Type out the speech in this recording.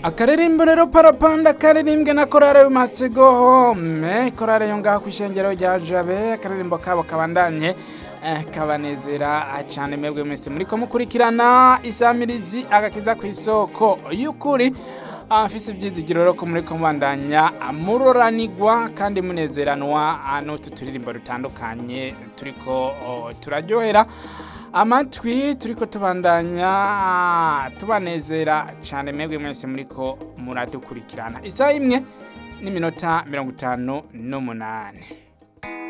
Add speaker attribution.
Speaker 1: Akaririmbo rero parapanda karirimbwe na korale y'Umasego Go Home, korale yo ngaho kw'ishengero rya Jabe. Akaririmbo kabo kabandanye kabanezera cyane mwebwe mwese muriko mukurikirana isamirizi agakiza kw'isoko y'ukuri. Afise ivyizigiro rero ko muriko mubandanya muroranirwa kandi munezeranwa n'utu turirimbo dutandukanye turiko turaryohera amatwi, turiko tubandanya tubanezera cyane mwebwe mwese muriko muradukurikirana. Isaha imwe n'iminota 58.